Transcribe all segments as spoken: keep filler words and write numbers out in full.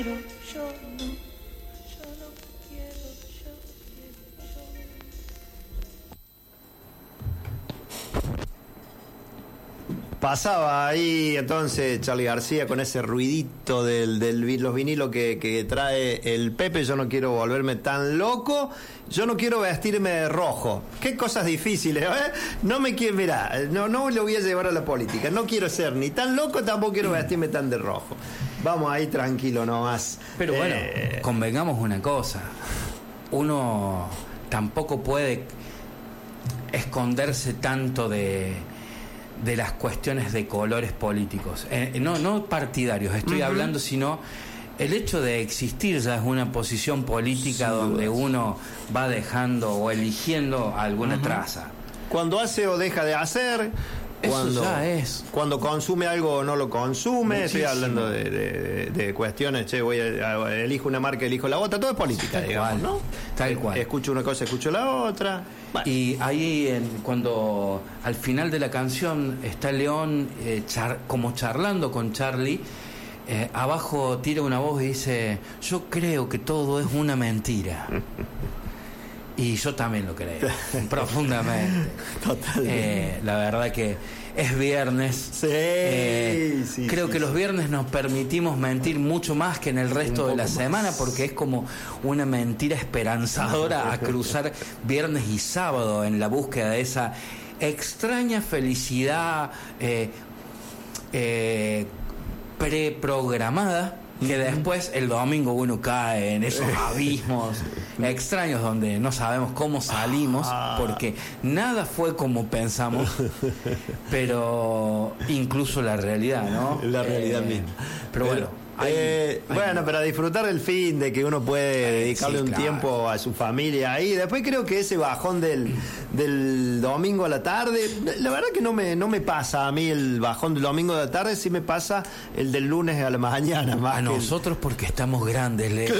Yo no, yo no quiero, yo quiero, yo. Pasaba ahí entonces Charly García con ese ruidito del, del vi- los vinilos que, que trae el Pepe. Yo no quiero volverme tan loco, yo no quiero vestirme de rojo. Qué cosas difíciles, ¿eh? No me quiero, mirá, no, no lo voy a llevar a la política. No quiero ser ni tan loco, tampoco quiero vestirme tan de rojo. Vamos ahí tranquilo nomás. Pero bueno, Eh, convengamos una cosa. Uno tampoco puede esconderse tanto de, de las cuestiones de colores políticos. Eh, no, no partidarios, estoy Uh-huh. hablando, sino el hecho de existir ya es una posición política Sin donde dudas. uno va dejando o eligiendo alguna Uh-huh. traza. Cuando hace o deja de hacer, Eso cuando, ya es. cuando consume algo o no lo consume. Muchísimo. Estoy hablando de, de- de cuestiones, che, voy a, a- elijo una marca, elijo la otra, todo es política, Tal digamos, cual, ¿no? tal cual. Escucho una cosa, escucho la otra. Bueno, Y ahí, en- cuando al final de la canción está León eh, char- como charlando con Charly, eh, abajo tira una voz y dice: yo creo que todo es una mentira. Y yo también lo creo, profundamente. totalmente. Eh, la verdad que es viernes. Sí, Eh, sí, creo sí, que sí. los viernes nos permitimos mentir mucho más que en el resto Un de la poco semana, más. porque es como una mentira esperanzadora a cruzar viernes y sábado en la búsqueda de esa extraña felicidad eh, eh, preprogramada, que después el domingo uno cae en esos abismos extraños donde no sabemos cómo salimos, Ah. porque nada fue como pensamos, pero incluso la realidad, ¿no? La realidad Eh, misma. Pero bueno, hay- Eh, hay- bueno, para disfrutar del fin, de que uno puede dedicarle sí, un claro. tiempo a su familia ahí. Después creo que ese bajón del, del domingo a la tarde, la verdad que no me, no me pasa a mí el bajón del domingo a la tarde, sí me pasa el del lunes a la mañana. Más a que el- nosotros porque estamos grandes, Leo.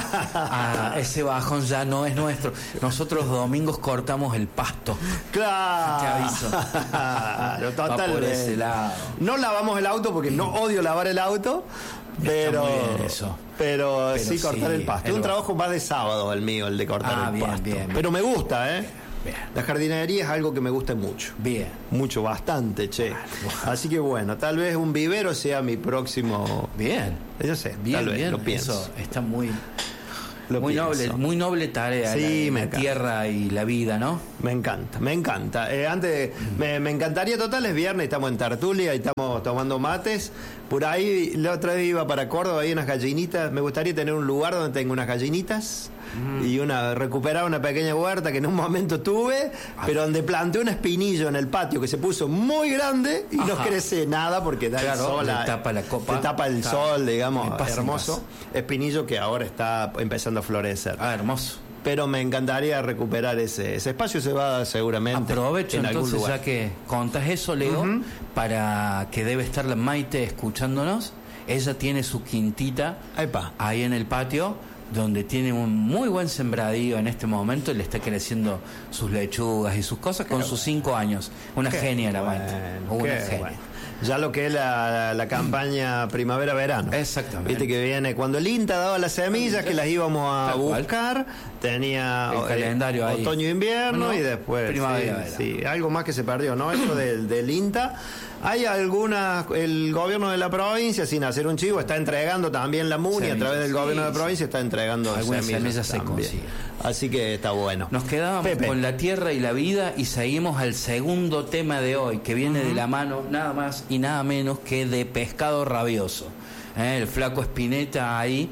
Ah, ese bajón ya no es nuestro. Nosotros los domingos cortamos el pasto. Claro. Te aviso. Claro, Va por totalmente. ese lado. No lavamos el auto porque no odio lavar el auto, pero muy bien eso. Pero, Pero sí cortar sí, el pasto. Es el un ba- trabajo más de sábado el mío, el de cortar Ah, el bien, pasto. bien, bien. Pero me gusta, ¿eh? Bien. La jardinería es algo que me gusta mucho. Bien. Mucho, bastante, che. Así que bueno, tal vez un vivero sea mi próximo. Bien. Yo sé, Bien, tal vez, bien. lo pienso. Eso está muy, Lo muy pienso. noble, muy noble tarea. Sí, la, de me la encanta. tierra y la vida, ¿no? Me encanta, me encanta. Eh, antes, me, me encantaría, total, es viernes, estamos en tertulia y estamos tomando mates. Por ahí, la otra vez iba para Córdoba, hay unas gallinitas. Me gustaría tener un lugar donde tenga unas gallinitas y una recuperar una pequeña huerta que en un momento tuve, pero donde planté un espinillo en el patio que se puso muy grande y no Ajá. crece nada porque da Claro, el sol. le a- tapa la copa. le tapa el Está sol, digamos, en paz, en hermoso. Espinillo que ahora está empezando a florecer. Ah, hermoso. Pero me encantaría recuperar ese, ese espacio, se va seguramente Aprovecho en algún entonces, lugar. ya que contás eso, Leo, Ujú. para que debe estar la Maite escuchándonos. Ella tiene su quintita Epa. ahí en el patio, donde tiene un muy buen sembradío en este momento y le está creciendo sus lechugas y sus cosas con sus cinco años. Una Qué genia la Maite. bueno, Una qué genia. bueno. Ya lo que es la, la campaña primavera-verano. Exactamente. Viste que viene cuando el INTA daba las semillas que las íbamos a Tal cual. buscar, tenía El eh, calendario ahí. otoño-invierno ¿No? y después Primavera, sí, sí, algo más que se perdió, ¿no? Eso del, del INTA. Hay algunas, el gobierno de la provincia, sin hacer un chivo, está entregando también la MUNI, a Semillas, través del sí, gobierno de la sí. provincia está entregando Algunas semillas se también. consiguen. Así que está bueno. Nos quedábamos Pepe. con la tierra y la vida y seguimos al segundo tema de hoy, que viene de la mano nada más y nada menos que de Pescado Rabioso. ¿Eh? El flaco Spinetta ahí.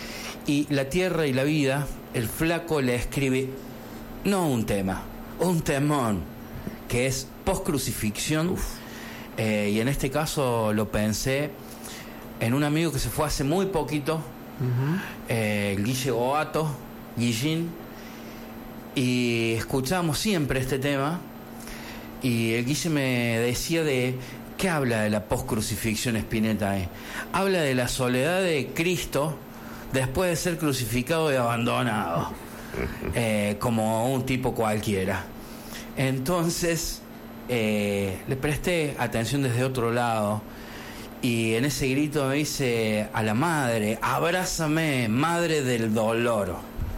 Y la tierra y la vida, el flaco le escribe no un tema, un temón, que es post-crucifixión. Eh, y en este caso lo pensé en un amigo que se fue hace muy poquito, eh, el Guille Boato, Guillín, y escuchábamos siempre este tema y el Guille me decía de ¿qué habla de la post-crucifixión Spinetta? Eh? Habla de la soledad de Cristo después de ser crucificado y abandonado, eh, como un tipo cualquiera. Entonces eh, le presté atención desde otro lado Y en ese grito me dice a la madre, abrázame, madre del dolor.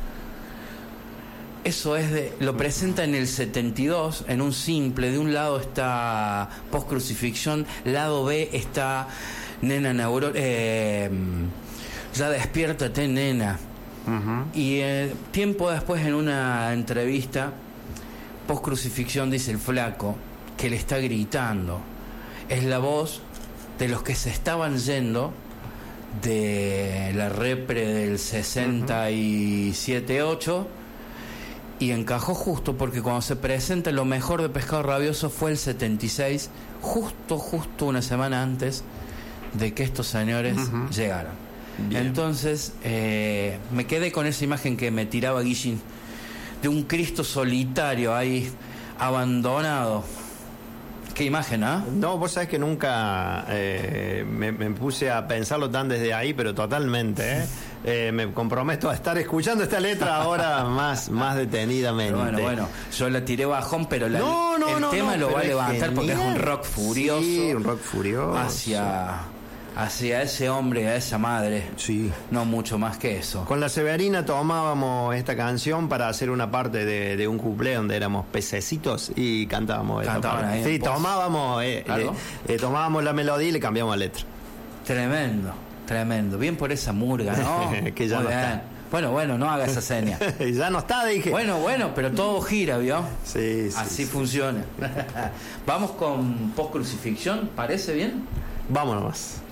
Eso es de, lo presenta en el setenta y dos, en un simple. De un lado está Post Crucifixión, lado B está Nena Neuro, eh, ya despiértate, nena. Uh-huh. Y eh, tiempo después, en una entrevista, Post Crucifixión, dice el flaco que le está gritando. Es la voz de los que se estaban yendo de la repre del sesenta y siete ocho. Y encajó justo porque cuando se presenta lo mejor de Pescado Rabioso fue el setenta y seis, justo, justo una semana antes de que estos señores uh-huh. llegaran. Bien. Entonces, eh, me quedé con esa imagen que me tiraba Guillín, de un Cristo solitario ahí, abandonado. ¿Qué imagen, ah? ¿eh? No, vos sabés que nunca eh, me, me puse a pensarlo tan desde ahí, pero totalmente, ¿eh? Eh, me comprometo a estar escuchando esta letra ahora más, más detenidamente. Pero bueno, bueno, yo la tiré bajón, pero la, no, no, el no, tema no, lo va a levantar es porque es un rock furioso. Sí, un rock furioso. Hacia, hacia ese hombre, a esa madre. Sí. No mucho más que eso. Con la Severina tomábamos esta canción para hacer una parte de, de un cuplé donde éramos pececitos y cantábamos esta Cantaban parte. ahí Sí, en pos. tomábamos, eh, Claro. eh, tomábamos la melodía y le cambiamos la letra. Tremendo. Tremendo, bien por esa murga, ¿no? Que ya Muy no bien. está. Bueno, bueno, no haga esa seña. Ya no está, dije. Bueno, bueno, pero todo gira, ¿vio? Sí, sí. Así sí. funciona. Vamos con Post Crucifixión, ¿parece bien? Vámonos.